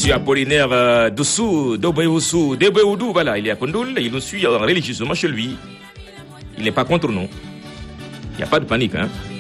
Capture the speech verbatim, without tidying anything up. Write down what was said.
Monsieur Apollinaire euh, Doussou, Dobéoussou, Debéoudou, voilà, il est à Kondoul, il nous suit euh, religieusement chez lui. Il n'est pas contre nous. Il n'y a pas de panique, hein.